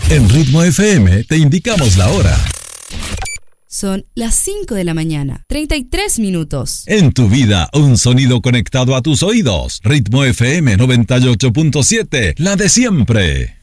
En Ritmo FM te indicamos la hora. Son las 5 de la mañana, 33 minutos. En tu vida, un sonido conectado a tus oídos. Ritmo FM 98.7, la de siempre.